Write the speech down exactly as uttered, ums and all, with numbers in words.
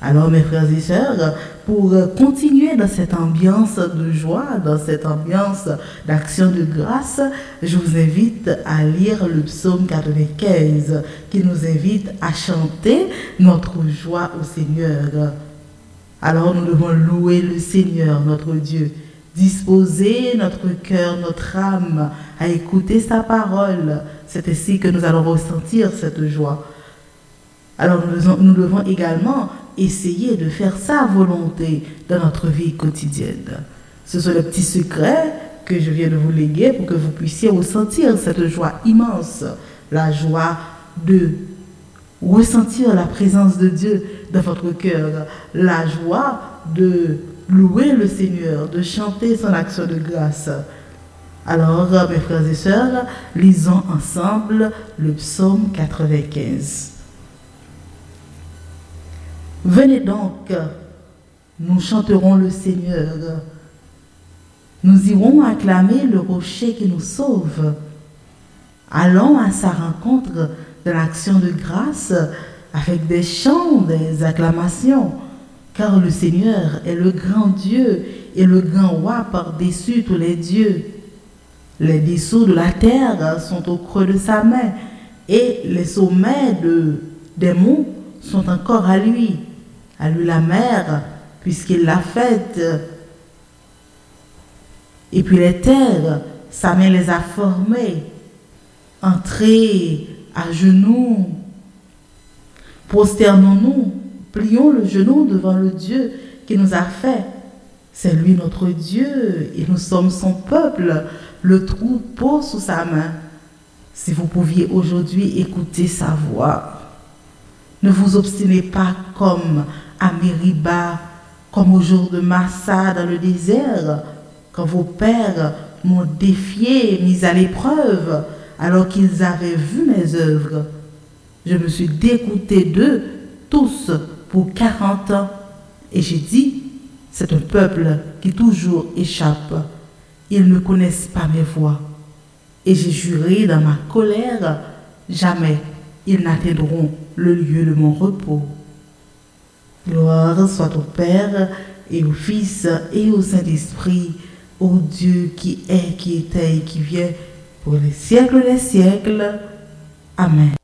Alors mes frères et sœurs, pour continuer dans cette ambiance de joie, dans cette ambiance d'action de grâce, je vous invite à lire le psaume quatre-vingt-quinze qui nous invite à chanter notre joie au Seigneur. Alors nous devons louer le Seigneur, notre Dieu, disposer notre cœur, notre âme à écouter sa parole. C'est ainsi que nous allons ressentir cette joie. Alors nous devons, nous devons également essayer de faire sa volonté dans notre vie quotidienne. Ce sont les petits secrets que je viens de vous léguer pour que vous puissiez ressentir cette joie immense, la joie de ressentir la présence de Dieu dans votre cœur, la joie de louer le Seigneur, de chanter son action de grâce. Alors, mes frères et sœurs, lisons ensemble le psaume quatre-vingt-quinze. Venez donc, nous chanterons le Seigneur. Nous irons acclamer le rocher qui nous sauve. Allons à sa rencontre de l'action de grâce avec des chants, des acclamations, car le Seigneur est le grand Dieu et le grand roi par-dessus tous les dieux. Les dessous de la terre sont au creux de sa main et les sommets de, des monts sont encore à lui. À lui la mer, puisqu'il l'a faite. Et puis les terres, sa main les a formées. Entrez à genoux, prosternons-nous, plions le genou devant le Dieu qui nous a fait. C'est lui notre Dieu et nous sommes son peuple, le troupeau sous sa main. Si vous pouviez aujourd'hui écouter sa voix, ne vous obstinez pas comme à Mériba, comme au jour de Massa dans le désert, quand vos pères m'ont défié, mis à l'épreuve, alors qu'ils avaient vu mes œuvres. Je me suis dégoûté d'eux tous pour quarante ans, et j'ai dit, c'est un peuple qui toujours échappe. Ils ne connaissent pas mes voies. Et j'ai juré dans ma colère, jamais ils n'atteindront le lieu de mon repos. Gloire soit au Père et au Fils et au Saint-Esprit, au Dieu qui est, qui était et qui vient pour les siècles des siècles. Amen.